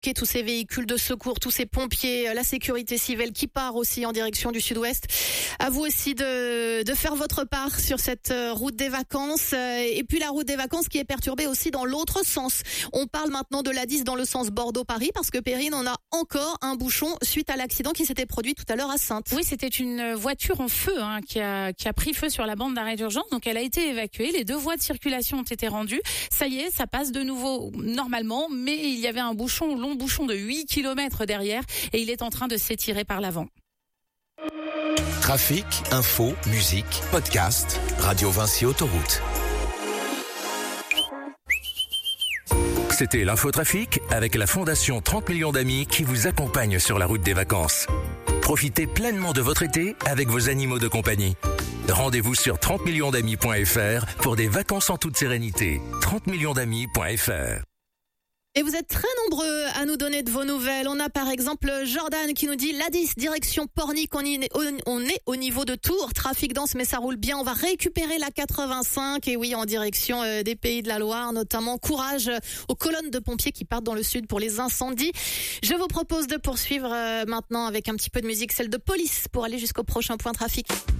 bloquer tous ces véhicules de secours, tous ces pompiers, la sécurité civile qui part aussi en direction du sud-ouest. À vous aussi de faire votre part sur cette route des vacances. Et puis la route des vacances qui est perturbée aussi dans l'autre sens. On parle maintenant de l'A10 dans le sens Bordeaux-Paris parce que Perrine, on a encore un bouchon suite à l'accident qui s'était produit tout à l'heure à Saintes. Oui, c'était une voiture en feu qui a pris feu sur la bande d'arrêt d'urgence. Donc elle a été évacuée. Les 2 voies de circulation ont été rendues. Ça y est, ça passe de nouveau normalement. Mais il y avait un long bouchon de 8 km derrière et il est en train de s'étirer par l'avant. Trafic, info, musique, podcast, Radio Vinci Autoroute. C'était l'infotrafic avec la Fondation 30 millions d'amis qui vous accompagne sur la route des vacances. Profitez pleinement de votre été avec vos animaux de compagnie. Rendez-vous sur 30millionsdamis.fr pour des vacances en toute sérénité. 30millionsdamis.fr. Et vous êtes très nombreux à nous donner de vos nouvelles. On a par exemple Jordan qui nous dit l'A10 direction Pornic, on est au niveau de Tours, trafic dense mais ça roule bien. On va récupérer la 85 et oui en direction des Pays de la Loire notamment. Courage aux colonnes de pompiers qui partent dans le sud pour les incendies. Je vous propose de poursuivre maintenant avec un petit peu de musique, celle de Police pour aller jusqu'au prochain point trafic.